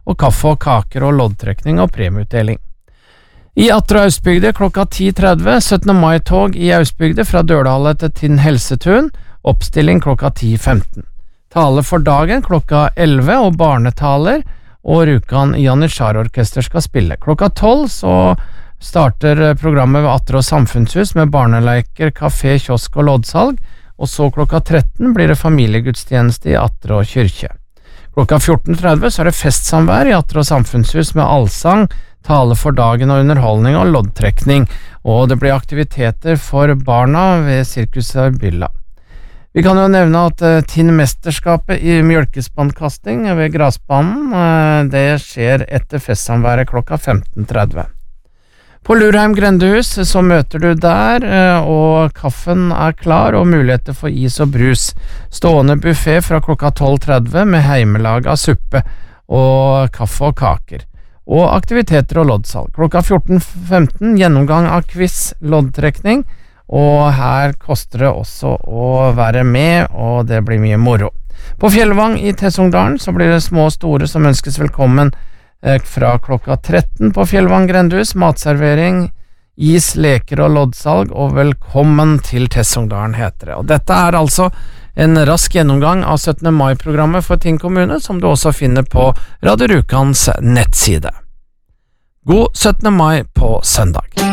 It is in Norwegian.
og kaffe og kaker og loddtrekning og premieutdeling. I Atre Austbygde klokka 10.30, 17. mai-tog i Austbygde fra Dørdale til Tinn Helsetun, oppstilling klokka 10.15. Tale for dagen klokka 11 og barnetaler, og Rjukan Janitsjar-orkester skal spille. Klokka 12 så starter programmet ved Atre og Samfunnshus med barneleiker, kafé, kiosk og loddsalg, og så klokka 13 blir det familiegudstjeneste i Atre og kyrkje. Klokka 14.30 så er det festsamvær i Atre og Samfunnshus med allsang, tale for dagen og underholdning og loddtrekning, og det blir aktiviteter for barna ved Sirkuset Bylla. Vi kan jo nevne at Tinn-mesterskapet i mjølkespannkasting ved grasbanen, det skjer etter festsamværet klokka 15.30. På Lurheim grendehus så møter du der, og kaffen er klar og muligheter for is og brus. Stående buffet fra klokka 12.30 med heimelaga suppe og kaffe og kaker. Og aktiviteter og loddsalg. Klokka 14.15 gjennomgang av quiz, loddtrekning, og her koster det også å være med, og det blir mye moro. På Fjellvang i Tessungdalen så blir det små og store som ønskes velkommen fra klokka 13 på Fjellvang grendehus, matservering, is, leker og loddsalg, og velkommen til Tessungdalen heter det. Og dette er altså en rask gjennomgang av 17. mai-programmet for Tinn kommune, som du også finner på Radio Rjukans nettside. God 17. mai på søndag.